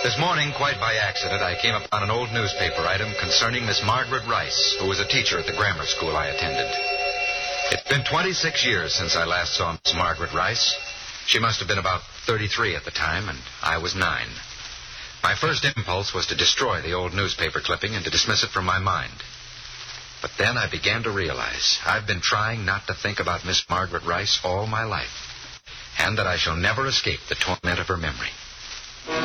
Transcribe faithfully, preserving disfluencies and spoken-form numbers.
This morning, quite by accident, I came upon an old newspaper item concerning Miss Margaret Rice, who was a teacher at the grammar school I attended. It's been twenty-six years since I last saw Miss Margaret Rice. She must have been about thirty-three at the time, and I was nine. My first impulse was to destroy the old newspaper clipping and to dismiss it from my mind. But then I began to realize I've been trying not to think about Miss Margaret Rice all my life, and that I shall never escape the torment of her memory.